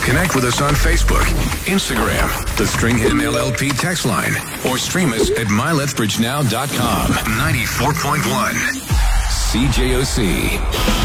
Connect with us on Facebook, Instagram, the Stringham LLP text line, or stream us at mylethbridgenow.com. 94.1 CJOC.